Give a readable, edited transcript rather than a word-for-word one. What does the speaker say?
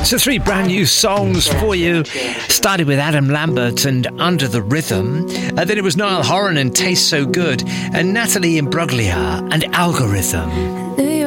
So 3 brand new songs for you. Started with Adam Lambert and Under the Rhythm. Then it was Niall Horan and Taste So Good. And Natalie Imbruglia and Algorithm.